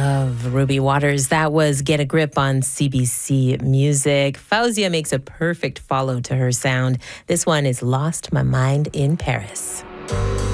Love Ruby Waters. That was Get a Grip on CBC Music. Fauzia makes a perfect follow to her sound. This one is Lost My Mind in Paris.